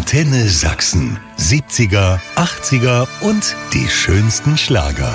Antenne Sachsen. 70er, 80er und die schönsten Schlager.